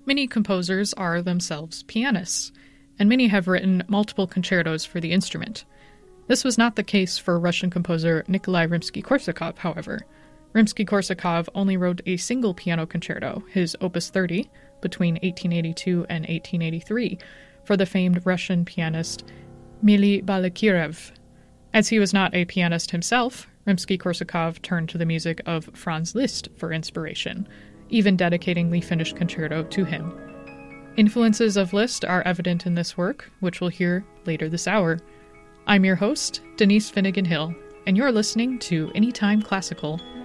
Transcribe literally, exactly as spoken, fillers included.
Many composers are themselves pianists, and many have written multiple concertos for the instrument. This was not the case for Russian composer Nikolai Rimsky-Korsakov, however. Rimsky-Korsakov only wrote a single piano concerto, his Opus thirty, between eighteen eighty-two and eighteen eighty-three, for the famed Russian pianist Mily Balakirev. As he was not a pianist himself, Rimsky-Korsakov turned to the music of Franz Liszt for inspiration, even dedicating the finished concerto to him. Influences of Liszt are evident in this work, which we'll hear later this hour. I'm your host, Denise Finnegan Hill, and you're listening to Anytime Classical.